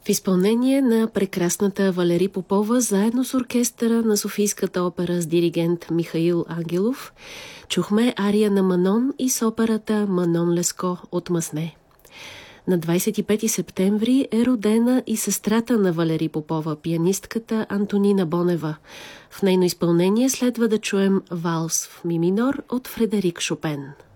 В изпълнение на прекрасната Валери Попова, заедно с оркестъра на Софийската опера с диригент Михаил Ангелов, чухме ария на Манон и с операта Манон Леско от Масне. На 25 септември е родена и сестрата на Валери Попова, пианистката Антонина Бонева. В нейно изпълнение следва да чуем валс в ми минор от Фредерик Шопен.